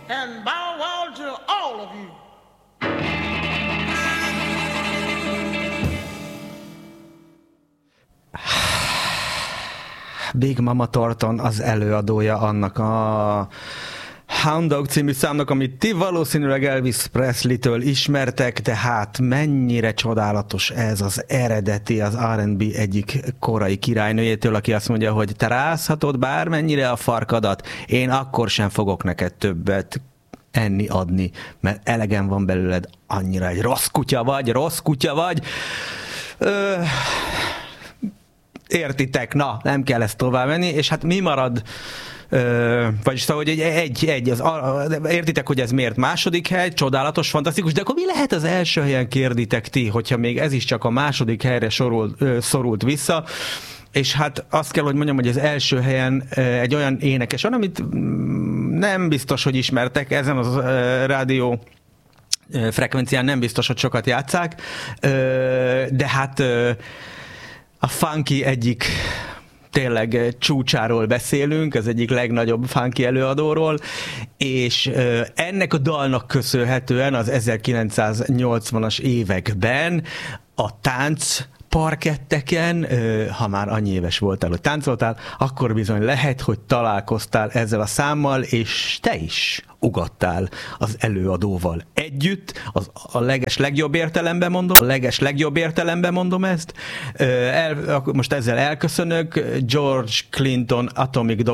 and bow wow to all of you. Big Mama Thornton az előadója annak a Hound Dog című számnak, amit ti valószínűleg Elvis Presley-től ismertek, de hát mennyire csodálatos ez az eredeti, az R&B egyik korai királynőjétől, aki azt mondja, hogy te rázhatod bármennyire a farkadat, én akkor sem fogok neked többet enni, adni, mert elegem van belőled, annyira egy rossz kutya vagy. Értitek, na, nem kell ezt tovább menni, és hát mi marad, vagyis szóval, hogy értitek, hogy ez miért második hely, csodálatos, fantasztikus, de akkor mi lehet az első helyen, kérditek ti, hogyha még ez is csak a második helyre szorult vissza, és hát azt kell, hogy mondjam, hogy az első helyen egy olyan énekes van, amit nem biztos, hogy ismertek, ezen az rádió frekvencián nem biztos, hogy sokat játsszák, de hát a funky egyik tényleg csúcsáról beszélünk, az egyik legnagyobb funky előadóról, és ennek a dalnak köszönhetően az 1980-as években a tánc parketteken, ha már annyi éves voltál, hogy táncoltál, akkor bizony lehet, hogy találkoztál ezzel a számmal, és te is ugattál az előadóval együtt, a legjobb értelemben mondom ezt. Most ezzel elköszönök. George Clinton, Atomic Dog